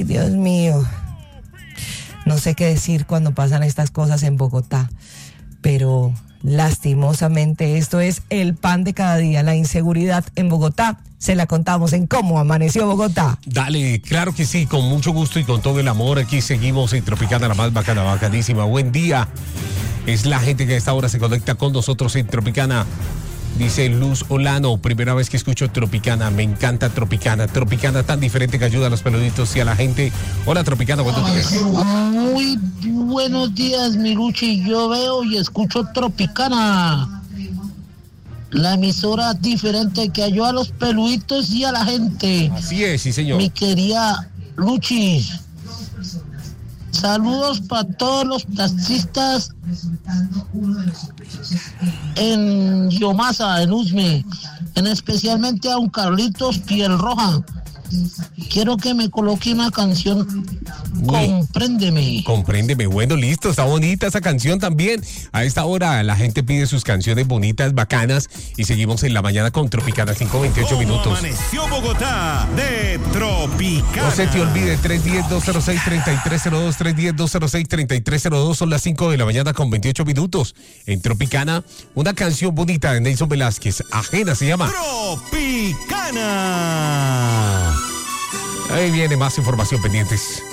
Ay, Dios mío. No sé qué decir cuando pasan estas cosas en Bogotá, pero lastimosamente esto es el pan de cada día, la inseguridad en Bogotá. Se la contamos en Cómo Amaneció Bogotá. Dale, claro que sí, con mucho gusto y con todo el amor. Aquí seguimos en Tropicana, la más bacana, bacanísima. Buen día. Es la gente que a esta hora se conecta con nosotros en Tropicana. Dice Luz Olano, primera vez que escucho Tropicana, me encanta Tropicana. Tropicana tan diferente que ayuda a los peluditos y a la gente. Hola Tropicana, ¿cuánto tienes? Muy buenos días, mi Luchi. Yo veo y escucho Tropicana, la emisora diferente que ayuda a los peluditos y a la gente. Así es, sí señor. Mi querida Luchi, saludos para todos los taxistas en Yomasa, en Usme, especialmente a un Carlitos Piel Roja. Quiero que me coloque una canción. Compréndeme. Compréndeme. Bueno, listo, está bonita esa canción también. A esta hora la gente pide sus canciones bonitas, bacanas, y seguimos en la mañana con Tropicana, 5:28 minutos. Amaneció Bogotá de Tropicana. No se te olvide, 310-206-3302, 310-206-3302, son las 5 de la mañana con 28 minutos. En Tropicana, una canción bonita de Nelson Velázquez, Ajena se llama. Tropicana. Ahí viene más información pendientes.